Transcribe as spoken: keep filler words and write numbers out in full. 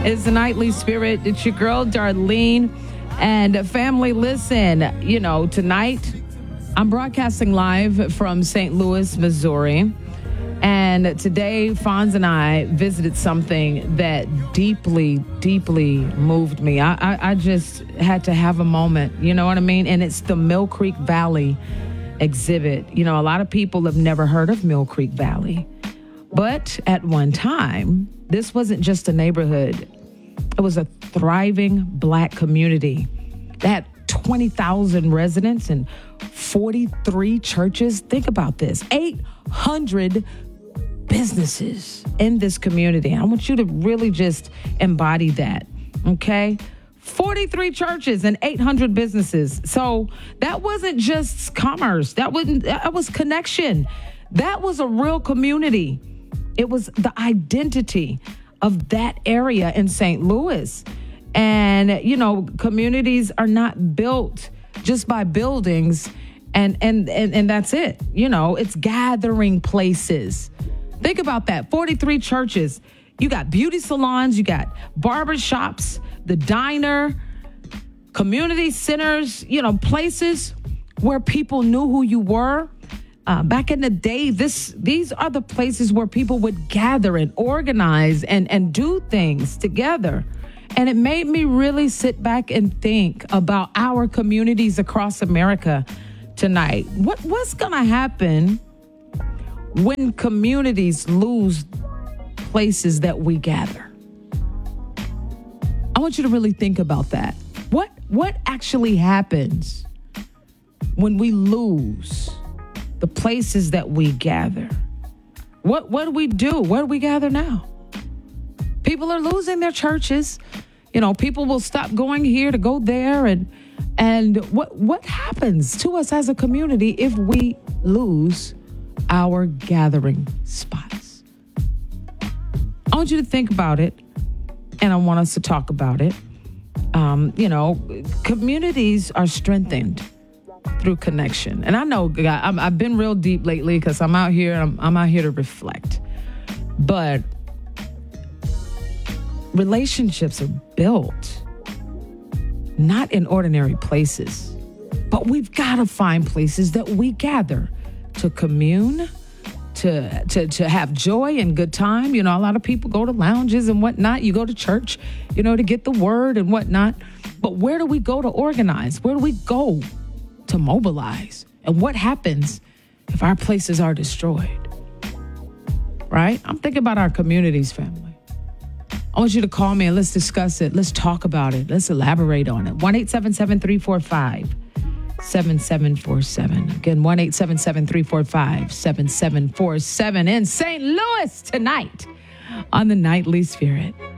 It's the Nightly Spirit. It's your girl, Darlene. And family, listen, you know, tonight I'm broadcasting live from Saint Louis, Missouri. And today, Fonz and I visited something that deeply, deeply moved me. I, I, I just had to have a moment, you know what I mean? And it's the Mill Creek Valley exhibit. You know, a lot of people have never heard of Mill Creek Valley. But at one time, this wasn't just a neighborhood. It was a thriving Black community that had twenty thousand residents and forty-three churches. Think about this, eight hundred businesses in this community. I want you to really just embody that, okay? forty-three churches and eight hundred businesses. So that wasn't just commerce. That wasn't, that was connection. That was a real community. It was the identity of that area in Saint Louis. And, you know, communities are not built just by buildings and, and, and, and that's it. You know, it's gathering places. Think about that. forty-three churches. You got beauty salons, you got barber shops, the diner, community centers, you know, places where people knew who you were. Uh, back in the day, this these are the places where people would gather and organize and, and do things together. And it made me really sit back and think about our communities across America tonight. What what's going to happen when communities lose places that we gather? I want you to really think about that. What what actually happens when we lose the places that we gather? What what do we do? Where do we gather now? People are losing their churches. You know, people will stop going here to go there. And and what what happens to us as a community if we lose our gathering spots? I want you to think about it, and I want us to talk about it. Um, you know, communities are strengthened through connection. And I know I'm, I've been real deep lately because I'm out here. I'm, I'm out here to reflect. But relationships are built not in ordinary places, but we've got to find places that we gather to commune, to, to, to have joy and good time. You know, a lot of people go to lounges and whatnot. You go to church, you know, to get the word and whatnot. But where do we go to organize? Where do we go to mobilize? And what happens if our places are destroyed? Right? I'm thinking about our communities, family. I want you to call me and let's discuss it. Let's talk about it. Let's elaborate on it. one eight seven seven, three four five, seven seven four seven. Again, one eight seven seven, three four five, seven seven four seven in Saint Louis tonight on the Nightly Spirit.